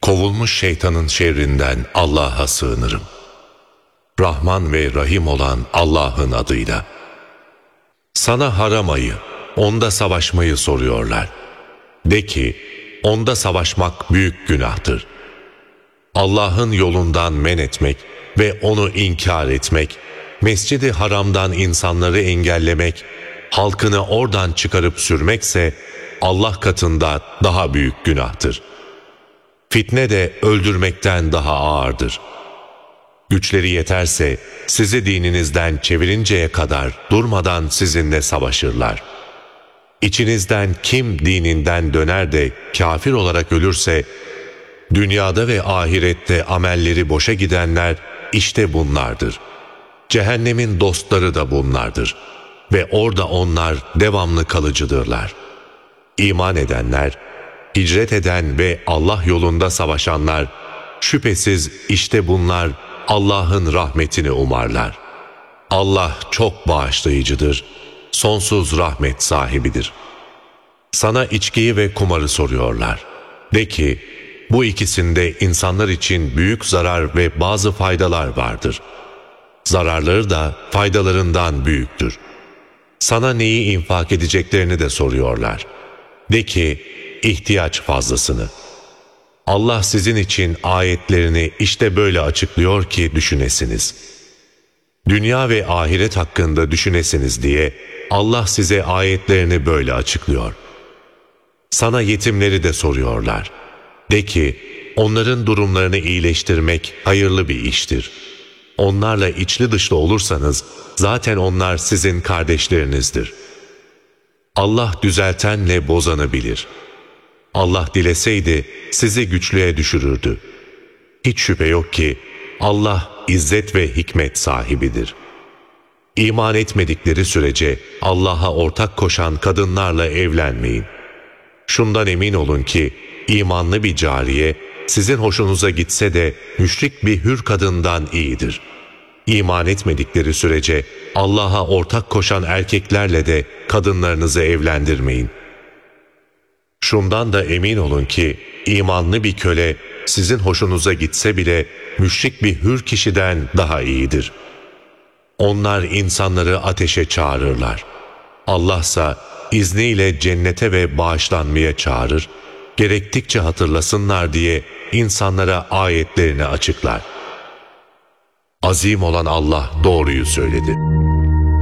Kovulmuş şeytanın şerrinden Allah'a sığınırım. Rahman ve Rahim olan Allah'ın adıyla. Sana haram ayı, onda savaşmayı soruyorlar. De ki, onda savaşmak büyük günahtır. Allah'ın yolundan men etmek ve onu inkar etmek, Mescid-i Haram'dan insanları engellemek, halkını oradan çıkarıp sürmekse Allah katında daha büyük günahtır. Fitne de öldürmekten daha ağırdır. Güçleri yeterse sizi dininizden çevirinceye kadar durmadan sizinle savaşırlar. İçinizden kim dininden döner de kafir olarak ölürse, dünyada ve ahirette amelleri boşa gidenler işte bunlardır. Cehennemin dostları da bunlardır ve orada onlar devamlı kalıcıdırlar. İman edenler, hicret eden ve Allah yolunda savaşanlar, şüphesiz işte bunlar Allah'ın rahmetini umarlar. Allah çok bağışlayıcıdır, sonsuz rahmet sahibidir. Sana içkiyi ve kumarı soruyorlar. De ki, bu ikisinde insanlar için büyük zarar ve bazı faydalar vardır. Zararları da faydalarından büyüktür. Sana neyi infak edeceklerini de soruyorlar. De ki, ihtiyaç fazlasını. Allah sizin için ayetlerini işte böyle açıklıyor ki düşünesiniz. Dünya ve ahiret hakkında düşünesiniz diye Allah size ayetlerini böyle açıklıyor. Sana yetimleri de soruyorlar. De ki, onların durumlarını iyileştirmek hayırlı bir iştir. Onlarla içli dışlı olursanız zaten onlar sizin kardeşlerinizdir. Allah düzeltenle bozanı bilir. Allah dileseydi sizi güçlüğe düşürürdü. Hiç şüphe yok ki Allah izzet ve hikmet sahibidir. İman etmedikleri sürece Allah'a ortak koşan kadınlarla evlenmeyin. Şundan emin olun ki imanlı bir cariye sizin hoşunuza gitse de müşrik bir hür kadından iyidir. İman etmedikleri sürece Allah'a ortak koşan erkeklerle de kadınlarınızı evlendirmeyin. Şundan da emin olun ki imanlı bir köle sizin hoşunuza gitse bile müşrik bir hür kişiden daha iyidir. Onlar insanları ateşe çağırırlar. Allah'sa izniyle cennete ve bağışlanmaya çağırır, gerektikçe hatırlasınlar diye insanlara ayetlerini açıklar. Azim olan Allah doğruyu söyledi.